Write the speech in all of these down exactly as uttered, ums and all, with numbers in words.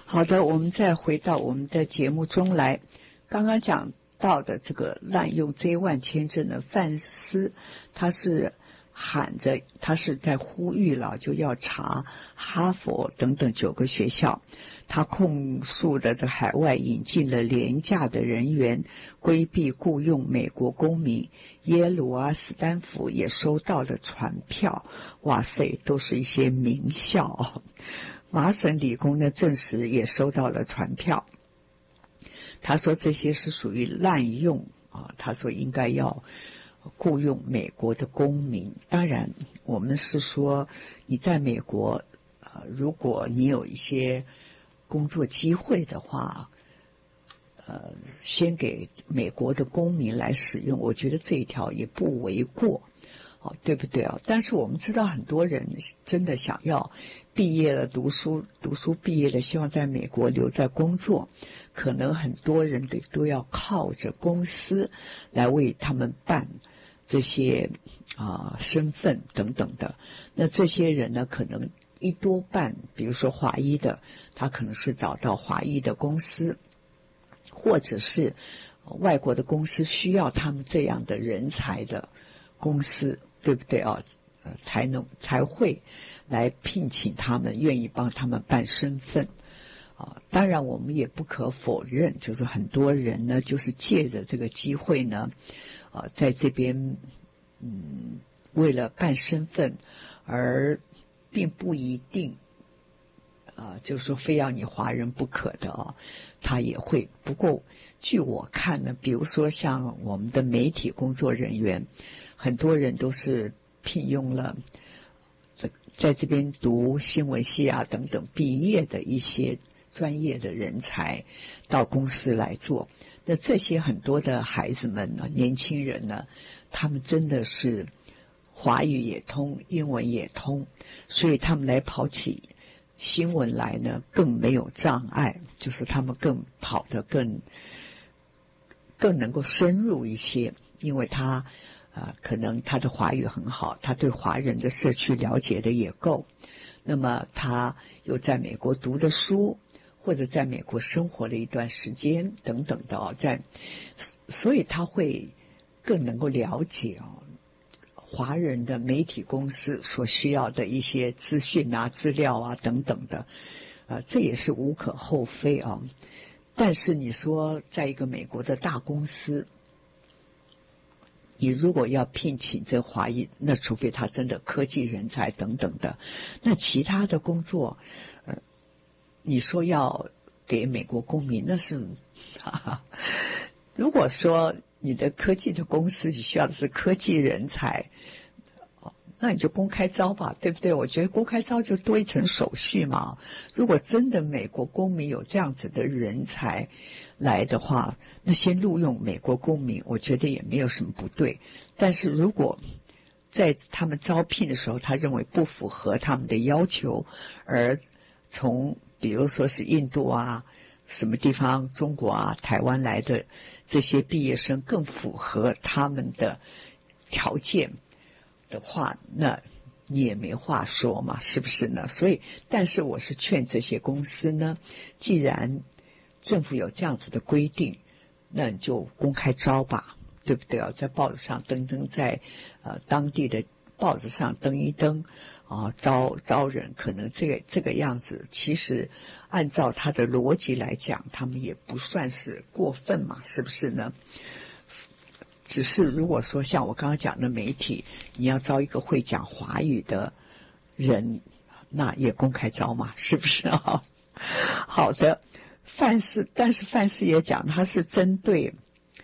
好的，我们再回到我们的节目中来。刚刚讲到的这个滥用 J 一 签证的范斯，他是喊着，他是在呼吁了，就要查哈佛等等九个学校。他控诉的这海外引进了廉价的人员，规避雇佣美国公民。耶鲁啊、斯坦福也收到了传票，哇塞，都是一些名校啊。麻省理工呢，证实也收到了传票。他说这些是属于滥用啊，他说应该要雇佣美国的公民。当然，我们是说你在美国，呃，如果你有一些工作机会的话，呃，先给美国的公民来使用，我觉得这一条也不为过。哦，对不对啊？但是我们知道很多人真的想要毕业了读书，读书毕业了，希望在美国留在工作，可能很多人都都要靠着公司来为他们办这些啊、呃、身份等等的。那这些人呢，可能一多半，比如说华裔的，他可能是找到华裔的公司，或者是外国的公司需要他们这样的人才的公司。对不对啊？呃，才能才会来聘请他们，愿意帮他们办身份啊。当然，我们也不可否认，就是很多人呢，就是借着这个机会呢，啊，在这边嗯，为了办身份，而并不一定啊，就是说非要你华人不可的啊，他也会。不过，据我看呢，比如说像我们的媒体工作人员。很多人都是聘用了在这边读新闻系啊等等毕业的一些专业的人才到公司来做。那这些很多的孩子们呢，年轻人呢，他们真的是华语也通，英文也通，所以他们来跑起新闻来呢，更没有障碍，就是他们更跑得更更能够深入一些，因为他啊、呃，可能他的华语很好，他对华人的社区了解的也够，那么他又在美国读的书，或者在美国生活了一段时间等等的哦，在，所以他会更能够了解哦，华人的媒体公司所需要的一些资讯啊、资料啊等等的，啊、呃，这也是无可厚非啊。但是你说，在一个美国的大公司，你如果要聘请这华裔，那除非他真的科技人才等等的，那其他的工作，呃，你说要给美国公民，那是，哈哈，如果说你的科技的公司你需要的是科技人才，那你就公开招吧，对不对？我觉得公开招就多一层手续嘛。如果真的美国公民有这样子的人才来的话，那先录用美国公民，我觉得也没有什么不对。但是如果在他们招聘的时候，他认为不符合他们的要求，而从比如说是印度啊、什么地方、中国啊、台湾来的这些毕业生更符合他们的条件的话，那你也没话说嘛，是不是呢？所以，但是我是劝这些公司呢，既然政府有这样子的规定，那你就公开招吧，对不对啊？在报纸上登登，在呃当地的报纸上登一登啊，招招人，可能这个这个样子，其实按照他的逻辑来讲，他们也不算是过分嘛，是不是呢？只是如果说像我刚刚讲的媒体，你要招一个会讲华语的人，那也公开招嘛，是不是啊？好的，范氏，但是范氏也讲，他是针对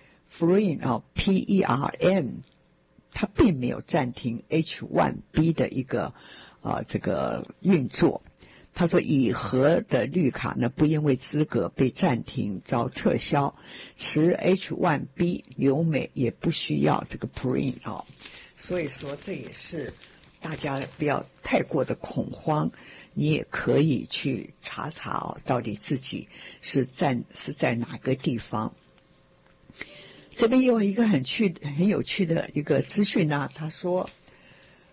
Prem 啊 P E R M， 他并没有暂停 H 一 B 的一个啊这个运作。他说以核的绿卡呢，不因为资格被暂停遭撤销，持 H 一 B 留美也不需要这个 Prem 啊，所以说这也是大家不要太过的恐慌，你也可以去查查哦，到底自己是在是在哪个地方。这边有一个很趣很有趣的一个资讯呢，他说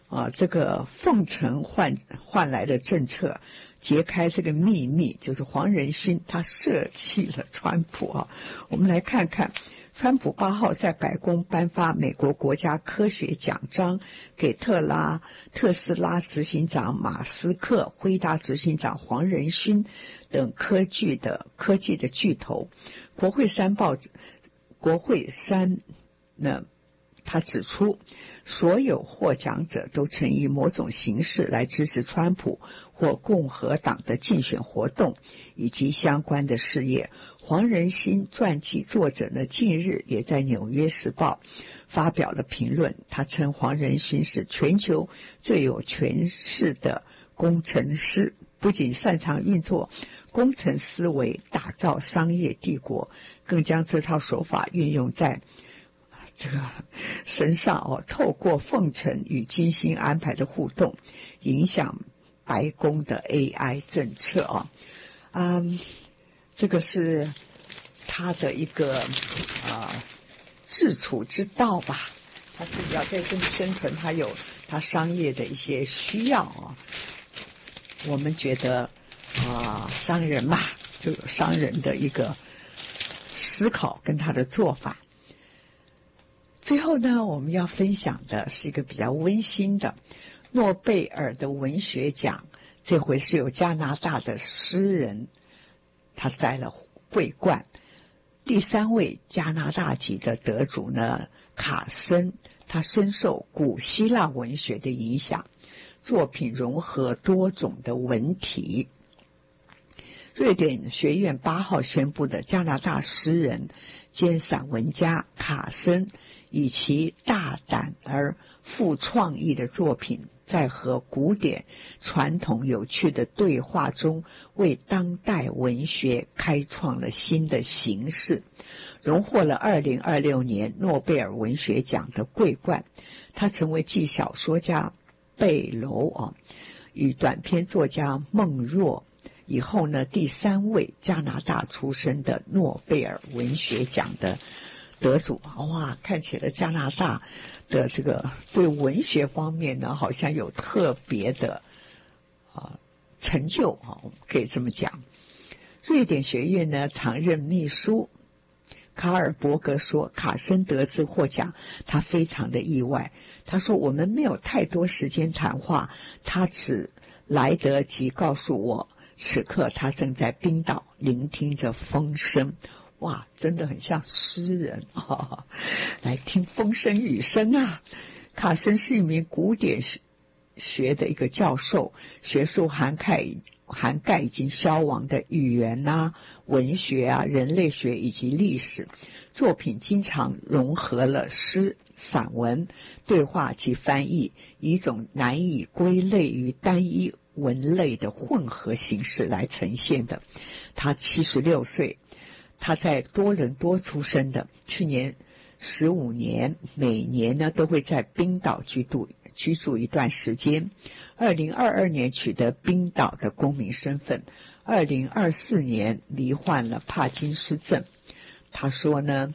啊，这个奉承换换来的政策揭开这个秘密，就是黄仁勋他舍弃了川普啊。我们来看看，川普八号在白宫颁发美国国家科学奖章给特拉特斯拉执行长马斯克、辉达执行长黄仁勋等科技的科技的巨头。国会山报国会山呢，他指出，所有获奖者都曾以某种形式来支持川普或共和党的竞选活动以及相关的事业。黄仁勋传记作者呢，近日也在《纽约时报》发表了评论，他称黄仁勋是全球最有权势的工程师，不仅擅长运作工程思维打造商业帝国，更将这套手法运用在这个身上哦，透过奉承与精心安排的互动，影响白宫的 A I 政策啊。嗯，这个是他的一个啊自处之道吧。他自己要在这里生存，他有他商业的一些需要啊。我们觉得啊，商人嘛，就有商人的一个思考跟他的做法。最后呢，我们要分享的是一个比较温馨的诺贝尔的文学奖，这回是有加拿大的诗人他摘了桂冠。第三位加拿大籍的得主呢，卡森，他深受古希腊文学的影响，作品融合多种的文体。瑞典学院八号宣布的加拿大诗人兼散文家卡森，以其大胆而富创意的作品，在和古典传统有趣的对话中，为当代文学开创了新的形式，荣获了二零二六年诺贝尔文学奖的桂冠。他成为继小说家贝楼啊与短篇作家孟若以后呢，第三位加拿大出生的诺贝尔文学奖的得主。哇，看起来加拿大的这个对文学方面呢，好像有特别的啊成就啊，我们可以这么讲。瑞典学院呢常任秘书卡尔伯格说，卡森得知获奖，他非常的意外。他说，我们没有太多时间谈话，他只来得及告诉我，此刻他正在冰岛聆听着风声。哇，真的很像诗人啊！来听风声雨声啊！卡森是一名古典学的一个教授，学术涵盖涵盖已经消亡的语言啊、文学啊、人类学以及历史。作品经常融合了诗、散文、对话及翻译，以一种难以归类于单一文类的混合形式来呈现的。他七十六岁。他在多伦多出生的，去年十五年，每年呢都会在冰岛居住居住一段时间。二零二二年取得冰岛的公民身份，二零二四年罹患了帕金斯症。他说呢，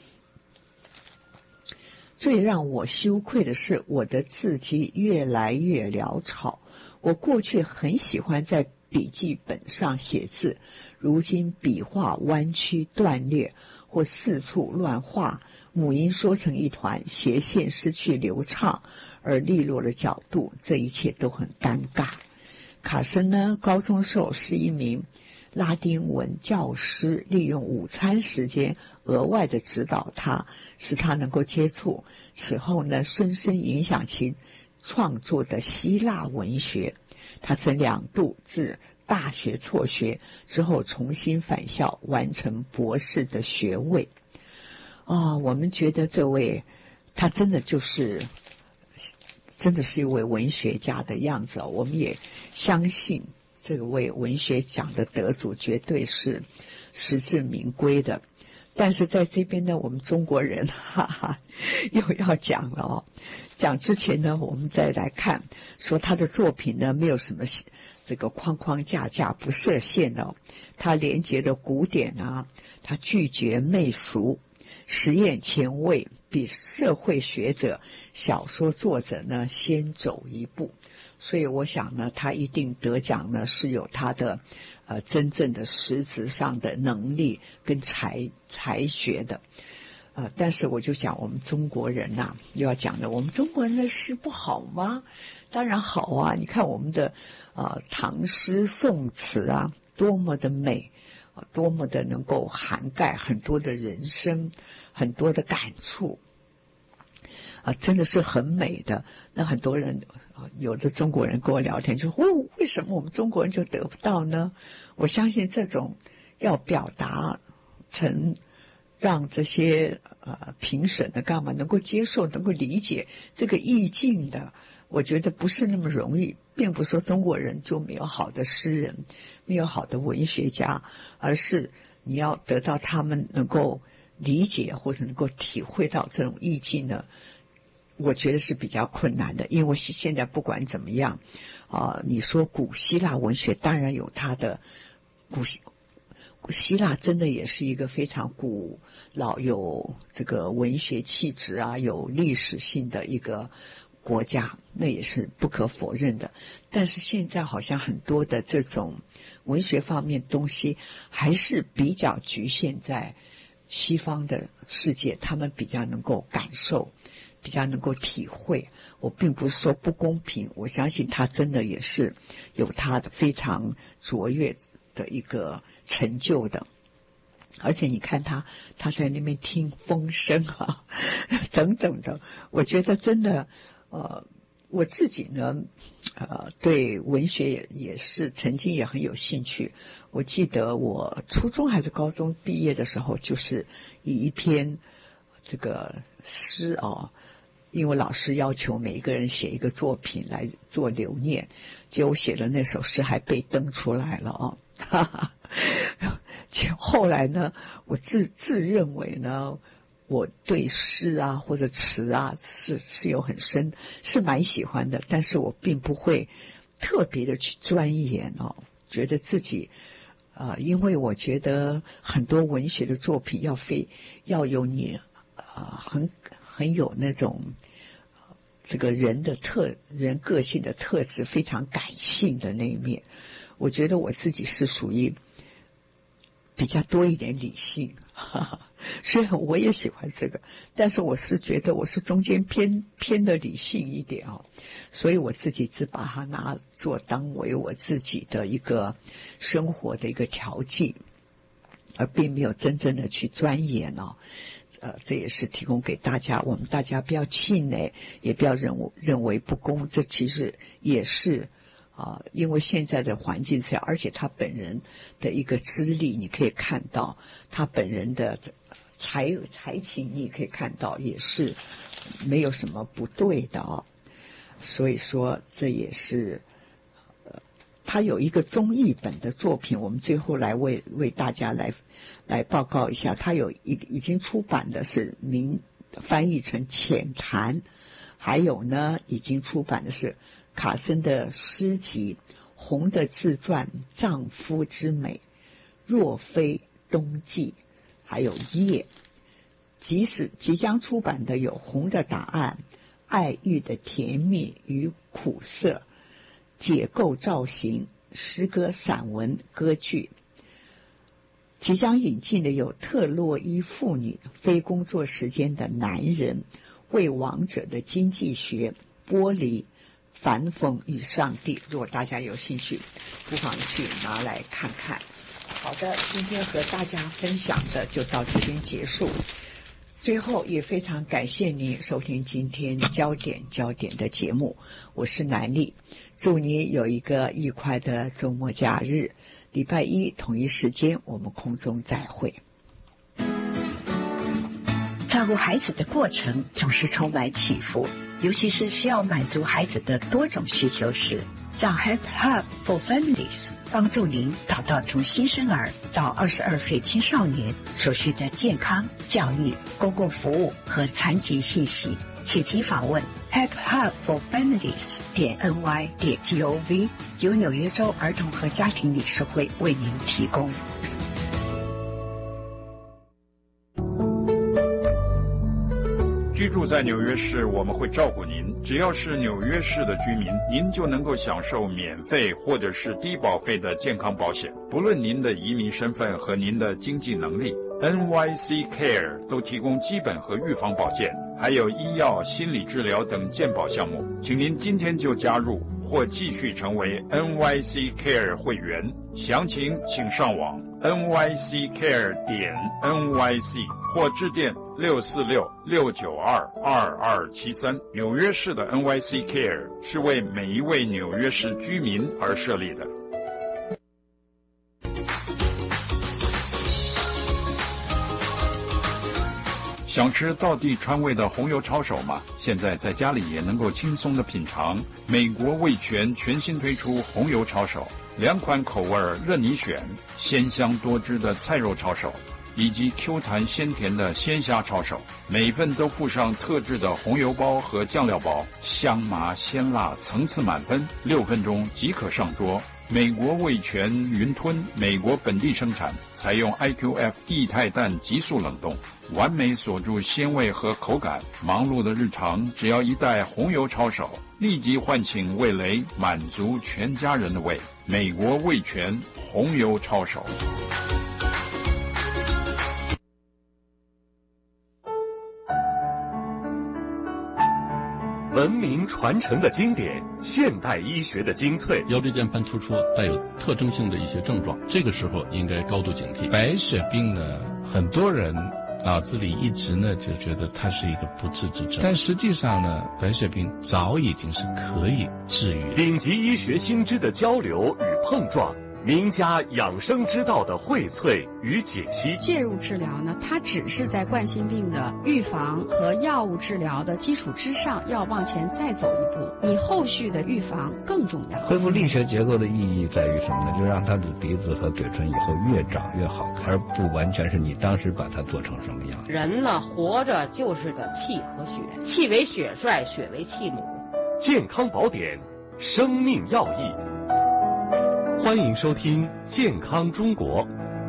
最让我羞愧的是我的字迹越来越潦草。我过去很喜欢在笔记本上写字，如今笔画弯曲断裂，或四处乱画，母音缩成一团，斜线失去流畅而利落的角度，这一切都很尴尬。卡森呢，高中时候是一名拉丁文教师，利用午餐时间额外的指导他，使他能够接触此后呢，深深影响其创作的希腊文学。他曾两度自大学辍学之后重新返校，完成博士的学位。啊、哦，我们觉得这位他真的就是真的是一位文学家的样子、哦、我们也相信这位文学奖的得主绝对是实至名归的。但是在这边呢，我们中国人哈哈又要讲了哦。讲之前呢，我们再来看说他的作品呢，没有什么这个框框架架，不设限的、哦。他连接的古典啊，他拒绝媚俗，实验前卫， 比社会学者、小说作者呢先走一步，所以我想呢，他一定得奖呢是有他的呃真正的实质上的能力跟才才学的。呃，但是我就想，我们中国人呐、啊，又要讲的，我们中国人的诗不好吗？当然好啊！你看我们的呃唐诗宋词啊，多么的美，多么的能够涵盖很多的人生，很多的感触啊、呃，真的是很美的。那很多人，呃、有的中国人跟我聊天就说，哦，为什么我们中国人就得不到呢？我相信这种要表达成。让这些呃评审的干嘛能够接受、能够理解这个意境的，我觉得不是那么容易。并不是说中国人就没有好的诗人，没有好的文学家，而是你要得到他们能够理解或者能够体会到这种意境呢，我觉得是比较困难的。因为现在不管怎么样啊、呃，你说古希腊文学当然有它的古希。希腊真的也是一个非常古老、有这个文学气质啊、有历史性的一个国家，那也是不可否认的。但是现在好像很多的这种文学方面东西还是比较局限在西方的世界，他们比较能够感受，比较能够体会。我并不是说不公平，我相信他真的也是有他的非常卓越的一个成就的。而且你看他他在那边听风声啊等等的，我觉得真的呃我自己呢呃对文学也也是曾经也很有兴趣。我记得我初中还是高中毕业的时候，就是以一篇这个诗啊，因为老师要求每一个人写一个作品来做留念，结果我写的那首诗还被登出来了啊，哈哈。后来呢，我自自认为呢，我对诗啊或者词啊是是有很深，是蛮喜欢的，但是我并不会特别的去钻研哦，觉得自己啊、呃，因为我觉得很多文学的作品要非要有你啊、呃、很很有那种这个人的特人个性的特质，非常感性的那一面。我觉得我自己是属于比较多一点理性，哈哈，虽然我也喜欢这个，但是我是觉得我是中间偏偏的理性一点啊，所以我自己只把它拿做当为我自己的一个生活的一个调剂，而并没有真正的去钻研哦。呃，这也是提供给大家，我们大家不要气馁，也不要认为认为不公，这其实也是。啊，因为现在的环境这样，而且他本人的一个资历，你可以看到他本人的才才情，你也可以看到也是没有什么不对的啊。所以说，这也是呃，他有一个中译本的作品，我们最后来为为大家来来报告一下，他有一已经出版的是名翻译成浅谈，还有呢已经出版的是卡森的诗集《红的自传丈夫之美》，若非冬季，还有夜。即使即将出版的有《红的答案》、爱欲的甜蜜与苦涩、解构造型、诗歌、散文、歌剧。即将引进的有特洛伊妇女、非工作时间的男人、为王者的经济学、玻璃、反讽与上帝。如果大家有兴趣，不妨去拿来看看。好的，今天和大家分享的就到这边结束。最后也非常感谢您收听今天焦点焦点的节目，我是南丽，祝你有一个愉快的周末假日。礼拜一同一时间我们空中再会。 照顾孩子的过程总是充满起伏，尤其是需要满足孩子的多种需求时，让 Help Hub for Families 帮助您找到从新生儿到二十二岁青少年所需的健康、教育、公共服务和残疾信息。请即访问 help hub for families 点 n y 点 gov， 由纽约州儿童和家庭理事会为您提供。 居住在纽约市，我们会照顾您。只要是纽约市的居民，您就能够享受免费或者是低保费的健康保险，不论您的移民身份和您的经济能力。N Y C Care 都提供基本和预防保健，还有医药、心理治疗等健保项目。请您今天就加入或继续成为 N Y C Care 会员。详情请上网 N Y C Care 点 N Y C 或致电六四六六九二二二七三。纽约市的 N Y C Care 是为每一位纽约市居民而设立的。想吃道地川味的红油抄手吗？现在在家里也能够轻松的品尝。美国味全全新推出红油抄手，两款口味任你选，鲜香多汁的菜肉抄手，以及 Q 弹鲜甜的鲜虾抄手，每份都附上特制的红油包和酱料包，香麻鲜辣，层次满分，六分钟即可上桌。美国味全云吞，美国本地生产，采用 I Q F 液态氮急速冷冻，完美锁住鲜味和口感。忙碌的日常，只要一袋红油抄手，立即唤醒味蕾，满足全家人的胃。美国味全红油抄手。 文明传承的经典，现代医学的精粹。 腰椎间盘突出带有特征性的一些症状，这个时候应该高度警惕。 白血病呢，很多人脑子里一直呢就觉得它是一个不治之症，但实际上呢，白血病早已经是可以治愈。 顶级医学新知的交流与碰撞，名家养生之道的荟萃与解析。 介入治疗呢，它只是在冠心病的预防和药物治疗的基础之上，要往前再走一步，你后续的预防更重要。 恢复力学结构的意义在于什么呢？就让他的鼻子和嘴唇以后越长越好看，而不完全是你当时把它做成什么样。 人呢，活着就是个气和血，气为血帅，血为气母。 健康宝典，生命要义。欢迎收听《健康中国》。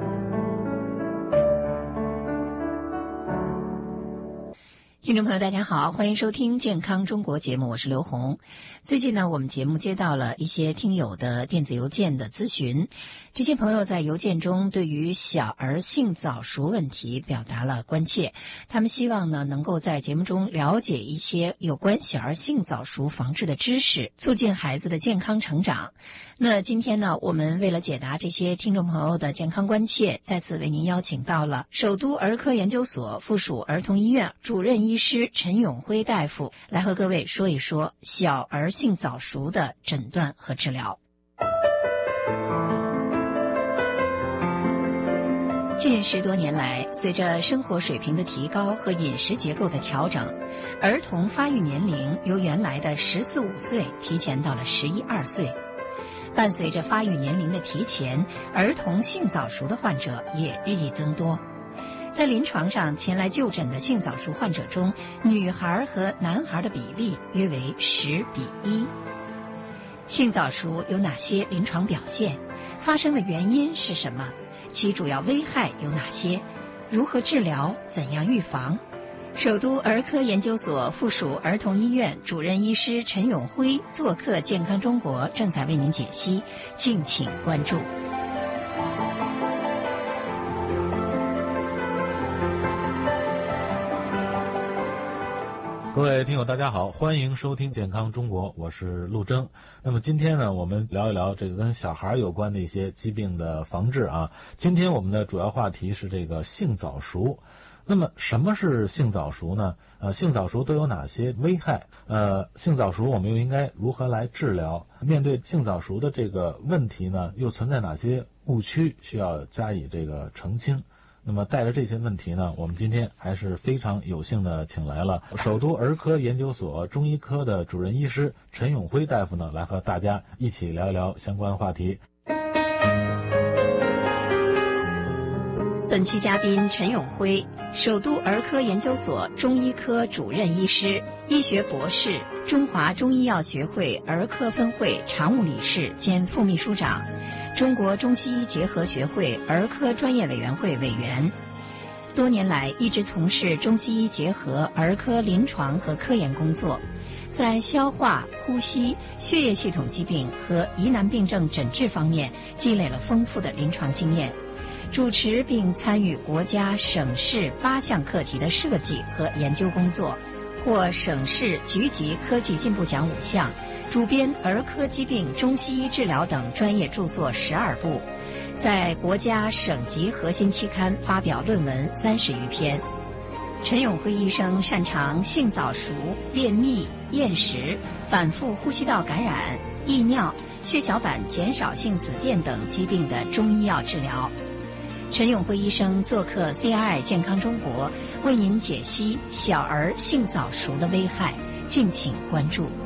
听众朋友大家好，欢迎收听健康中国节目，我是刘红。最近呢，我们节目接到了一些听友的电子邮件的咨询，这些朋友在邮件中对于小儿性早熟问题表达了关切，他们希望呢能够在节目中了解一些有关小儿性早熟防治的知识，促进孩子的健康成长。那今天呢，我们为了解答这些听众朋友的健康关切，再次为您邀请到了首都儿科研究所附属儿童医院主任医师陈永辉大夫，来和各位说一说小儿性早熟的诊断和治疗。近十多年来，随着生活水平的提高和饮食结构的调整，儿童发育年龄由原来的十四五岁提前到了十一二岁。伴随着发育年龄的提前，儿童性早熟的患者也日益增多。在临床上，前来就诊的性早熟患者中，女孩和男孩的比例约为十比一。性早熟有哪些临床表现？发生的原因是什么？其主要危害有哪些？如何治疗？怎样预防？首都儿科研究所附属儿童医院主任医师陈永辉做客健康中国，正在为您解析，敬请关注。 各位听友大家好，欢迎收听健康中国，我是陆征。那么今天呢，我们聊一聊这个跟小孩有关的一些疾病的防治啊。今天我们的主要话题是这个性早熟。那么什么是性早熟呢？呃，性早熟都有哪些危害？呃，性早熟我们又应该如何来治疗？面对性早熟的这个问题呢，又存在哪些误区需要加以这个澄清？那么带着这些问题呢，我们今天还是非常有幸的请来了首都儿科研究所中医科的主任医师陈永辉大夫呢，来和大家一起聊一聊相关话题。 本期嘉宾陈永辉，首都儿科研究所中医科主任医师，医学博士，中华中医药学会儿科分会常务理事兼副秘书长，中国中西医结合学会儿科专业委员会委员。 多年来一直从事中西医结合儿科临床和科研工作，在消化、呼吸、血液系统疾病和疑难病症诊治方面积累了丰富的临床经验，主持并参与国家、省市八项课题的设计和研究工作，获省市局级科技进步奖五项，主编儿科疾病中西医治疗等专业著作十二部，在国家省级核心期刊发表论文三十余篇。陈永辉医生擅长性早熟、便秘、厌食、反复呼吸道感染、易尿、血小板减少性紫癜等疾病的中医药治疗。陈永辉医生做客 C R I 健康中国，为您解析小儿性早熟的危害，敬请关注。